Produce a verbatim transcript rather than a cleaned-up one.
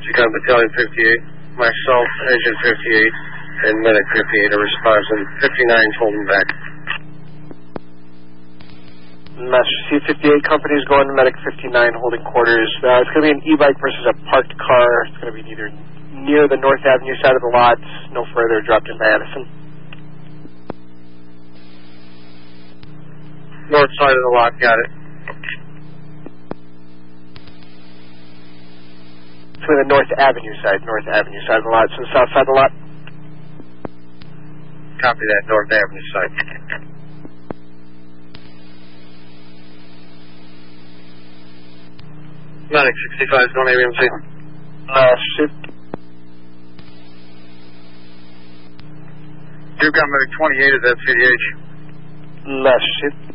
Second Battalion fifty-eight, myself, Agent fifty-eight, and Medic fifty-eight are responsive. fifty-nine's holding back. Master C fifty-eight company is going to Medic fifty-nine holding quarters. Uh, it's going to be an e-bike versus a parked car. It's going to be either near the North Avenue side of the lot, no further, dropped in Madison. North side of the lot, got it. Between the North Avenue side, North Avenue side of the lot, so the south side of the lot. Copy that, North Avenue side. Medic sixty-five is going to A B M C. Uh, shift. You've got Medic twenty-eight, is that C D H? Left shift.